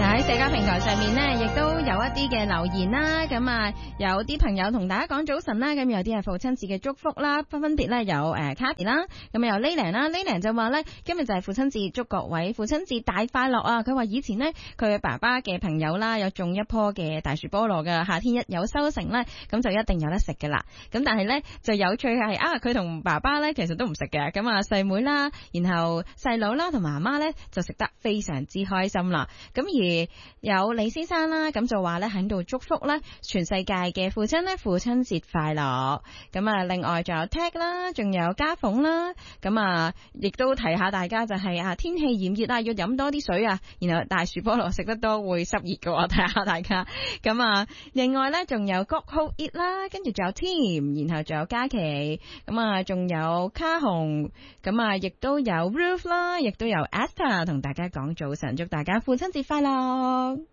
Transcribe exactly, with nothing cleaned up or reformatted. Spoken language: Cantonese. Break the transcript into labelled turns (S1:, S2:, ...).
S1: 喺社交平台上面呢，亦都有一啲嘅留言啦。咁啊，有啲朋友同大家講早晨啦。咁有啲係父親節嘅祝福啦，分分別咧有誒 Cathy 啦，咁有 Layland 啦 ，Layland 就話咧今日就係父親節，祝各位父親節大快樂啊！佢話以前呢，佢爸爸嘅朋友啦，有種一棵嘅大樹菠蘿嘅，夏天一有收成咧，咁就一定有得食噶啦。咁但係咧就有趣係啊，佢同爸爸咧其實都唔食嘅。咁啊細妹啦，然後細佬啦同媽媽咧就食得非常之開心啦。咁而有李先生啦，咁就話咧喺度祝福咧全世界嘅父親咧父親節快樂。咁啊，另外仲有 Tag 啦，仲有家鳳啦，咁啊，亦都提下大家就係、是、啊天氣炎熱啊，要飲多啲水啊，然後大樹菠蘿食得多會濕熱嘅，提下大家。咁啊，另外咧仲有 God Hold It 啦，跟住仲有 Team， 然後仲有嘉琪，咁啊仲有卡紅，咁啊亦都有 Ruth 啦，亦都有 Esther 同大家講早晨，祝大家父親節快樂。